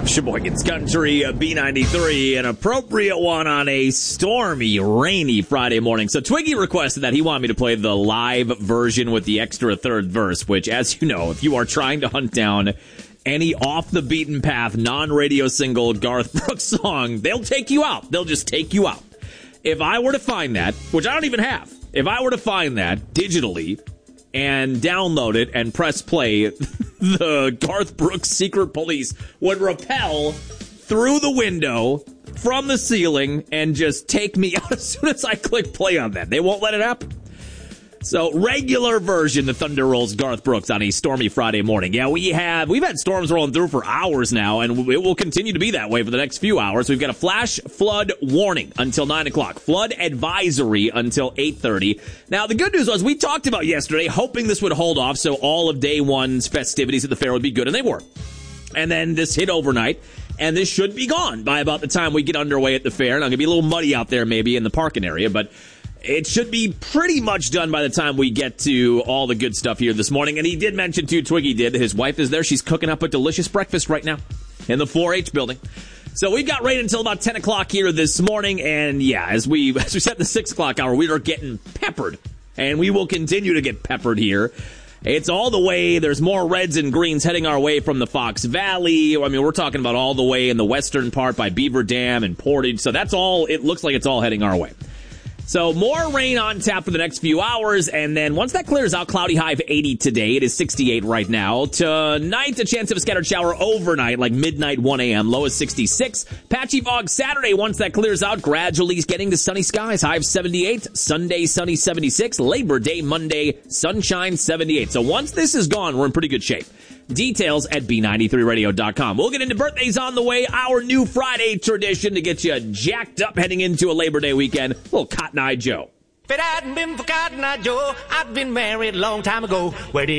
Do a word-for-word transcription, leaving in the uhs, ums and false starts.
Sheboygan's Country, B ninety-three, an appropriate one on a stormy, rainy Friday morning. So Twiggy requested that he wanted me to play the live version with the extra third verse, which, as you know, if you are trying to hunt down any off-the-beaten-path, non-radio single Garth Brooks song, they'll take you out. They'll just take you out. If I were to find that, which I don't even have, if I were to find that digitally and download it and press play, the Garth Brooks Secret Police would rappel through the window from the ceiling and just take me out as soon as I click play on that. They won't let it happen. So, regular version, the Thunder Rolls Garth Brooks on a stormy Friday morning. Yeah, we have, we've had storms rolling through for hours now, and it will continue to be that way for the next few hours. We've got a flash flood warning until nine o'clock. Flood advisory until eight thirty. Now, the good news was we talked about yesterday, hoping this would hold off so all of day one's festivities at the fair would be good, and they were. And then this hit overnight, and this should be gone by about the time we get underway at the fair. Now, it's going to be a little muddy out there maybe in the parking area, but it should be pretty much done by the time we get to all the good stuff here this morning. And he did mention, too, Twiggy did, his wife is there. She's cooking up a delicious breakfast right now in the four H building. So we've got rain until about ten o'clock here this morning. And, yeah, as we as we set the six o'clock hour, we are getting peppered. And we will continue to get peppered here. It's all the way. There's more reds and greens heading our way from the Fox Valley. I mean, we're talking about all the way in the western part by Beaver Dam and Portage. So that's all. It looks like it's all heading our way. So more rain on tap for the next few hours, and then once that clears out, cloudy high of eighty today. It is sixty-eight right now. Tonight, a chance of a scattered shower overnight, like midnight, one a.m. Low is sixty-six. Patchy fog Saturday. Once that clears out, gradually getting to sunny skies. High of seventy-eight. Sunday, sunny seventy-six. Labor Day, Monday, sunshine seventy-eight. So once this is gone, we're in pretty good shape. Details at B ninety-three radio dot com. We'll get into birthdays on the way. Our new Friday tradition to get you jacked up heading into a Labor Day weekend. A little Cotton Eye Joe. If it hadn't been for Cotton Eye Joe, I'd been married a long time ago. Where did